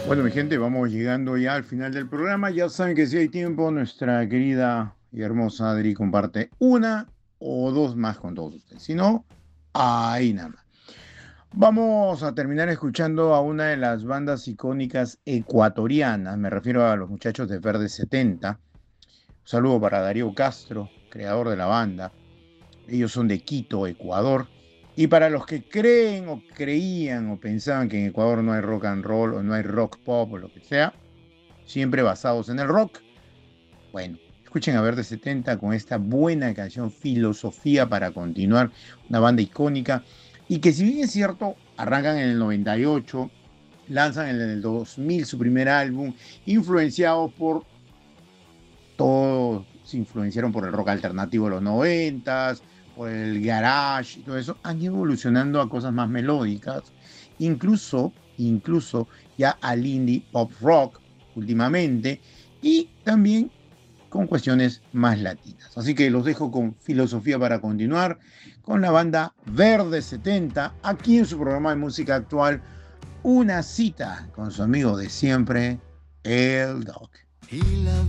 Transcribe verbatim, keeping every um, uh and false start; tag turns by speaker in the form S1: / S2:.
S1: Bueno, mi gente, vamos llegando ya al final del programa. Ya saben que si hay tiempo, nuestra querida y hermosa Adri comparte una o dos más con todos ustedes. Si no, ahí nada más. Vamos a terminar escuchando a una de las bandas icónicas ecuatorianas. Me refiero a los muchachos de Verde setenta. Un saludo para Darío Castro, creador de la banda. Ellos son de Quito, Ecuador. Y para los que creen o creían o pensaban que en Ecuador no hay rock and roll o no hay rock pop o lo que sea, siempre basados en el rock, bueno, escuchen a Verde setenta con esta buena canción Filosofía para continuar, una banda icónica y que si bien es cierto, arrancan en el noventa y ocho, lanzan en el dos mil su primer álbum, influenciados por todos, se influenciaron por el rock alternativo de los noventas, por el garage y todo eso, han ido evolucionando a cosas más melódicas, incluso, incluso ya al indie pop rock últimamente, y también con cuestiones más latinas. Así que los dejo con Filosofía para continuar, con la banda Verde setenta, aquí en su programa de música actual, Una cita con su amigo de siempre, el Doc.
S2: Y la